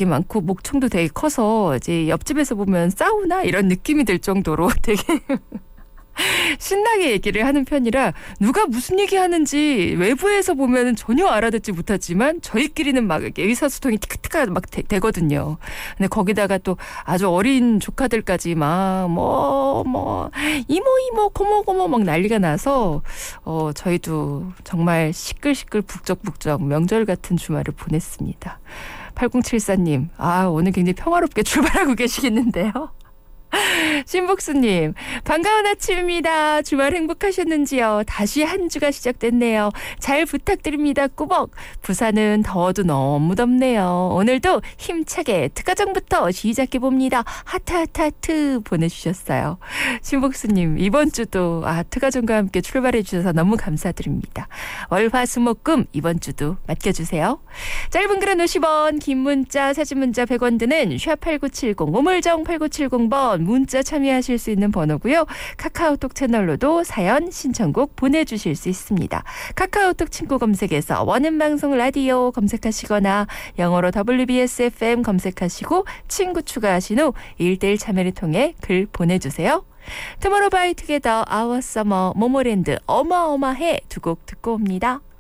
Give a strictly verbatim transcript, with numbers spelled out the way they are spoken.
되게 많고 목청도 되게 커서 이제 옆집에서 보면 사우나 이런 느낌이 들 정도로 되게 신나게 얘기를 하는 편이라 누가 무슨 얘기하는지 외부에서 보면 전혀 알아듣지 못하지만 저희끼리는 막 이렇게 의사소통이 티크티크 막 되, 되거든요. 근데 거기다가 또 아주 어린 조카들까지 막 뭐 뭐 이모 이모 고모 고모 막 난리가 나서 어 저희도 정말 시끌시끌 북적북적 명절 같은 주말을 보냈습니다. 팔공칠사님, 아 오늘 굉장히 평화롭게 출발하고 계시겠는데요. 신복수님, 반가운 아침입니다. 주말 행복하셨는지요? 다시 한 주가 시작됐네요. 잘 부탁드립니다. 꾸벅. 부산은 더워도 너무 덥네요. 오늘도 힘차게 특가정부터 시작해봅니다. 하트 하트 하트 보내주셨어요. 신복수님, 이번 주도 아 특가정과 함께 출발해 주셔서 너무 감사드립니다. 월화수목금 이번 주도 맡겨주세요. 짧은 글은 오십 원, 긴 문자 사진 문자 백 원 드는 샵팔구칠공 우물정 팔구칠공 번 문자 참여하실 수 있는 번호고요. 카카오톡 채널로도 사연 신청곡 보내주실 수 있습니다. 카카오톡 친구 검색에서 원음방송 라디오 검색하시거나 영어로 더블유비에스 에프엠 검색하시고 친구 추가하신 후 일 대일 참여를 통해 글 보내주세요. 투모로우 바이 투게더 아워 서머 모모랜드 어마어마해 두 곡 듣고 옵니다.